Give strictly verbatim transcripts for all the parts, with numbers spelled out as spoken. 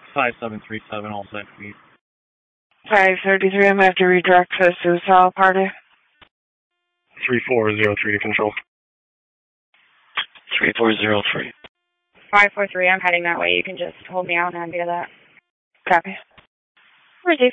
five seven three seven, all set feet. five thirty-three, I'm going to have to redirect to Suicide Party. three four zero three to control. three four zero three. five four three, I'm heading that way. You can just hold me out and I'll do that. Copy. Receive.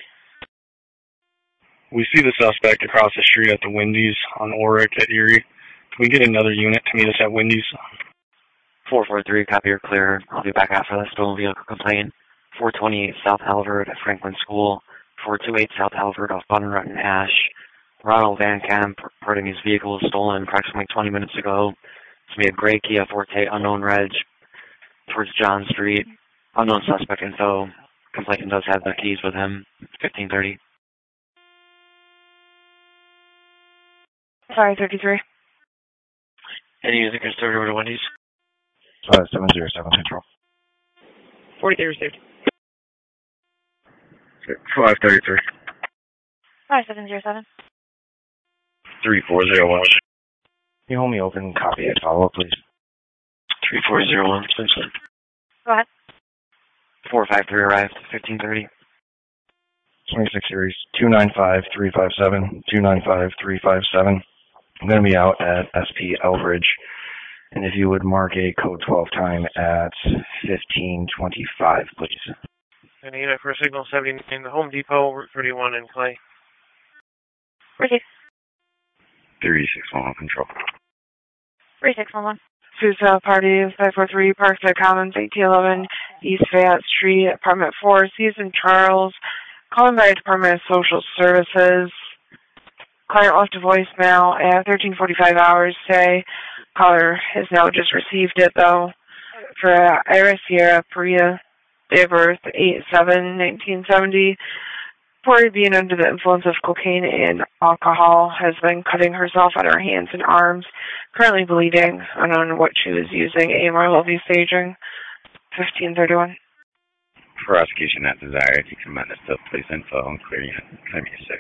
We see the suspect across the street at the Wendy's on Oric at Erie. Can we get another unit to meet us at Wendy's? four four three, copy or clear. I'll be back after that stolen vehicle complaint. four twenty-eight South Halvard at Franklin School. four two eight South Halvard off Bunrut and Ash. Ronald Van Camp reporting his vehicle was stolen approximately twenty minutes ago. It's me a gray Kia Forte, unknown reg, towards John Street. Unknown suspect info. Complainant does have the keys with him. fifteen thirty. five thirty-three. Any user can start over to Wendy's? five seven zero seven, control. forty-three received. five thirty-three. five seven zero seven. three four zero one. Can you hold me open? Copy it. Follow up, please. three four zero one. Go ahead. four five three arrived. fifteen thirty. twenty-six series, two nine five three five seven, two nine five three five seven. I'm going to be out at S P Elbridge, and if you would mark a code twelve time at fifteen twenty-five, please. And unit for signal seventy-nine, the Home Depot, Route thirty-one in Clay. Receive. three six one, control. three six one one. Suicide Party, five four three, Parkside Commons, eighteen eleven, East Fayette Street, Apartment four, Season Charles, calling by Department of Social Services. Client left a voicemail at thirteen forty-five hours today. Caller has now just received it, though. For uh, Iris Sierra Perea, date of birth, eight seven nineteen seventy. Reported being under the influence of cocaine and alcohol, has been cutting herself on her hands and arms. Currently bleeding. Unknown what she was using. A M R will be staging. fifteen thirty-one. Prosecution at desire. You can amend this to police info and clear unit seventy-six.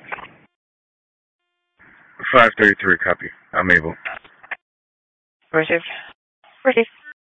five thirty-three, copy. I'm able. Received. Receive.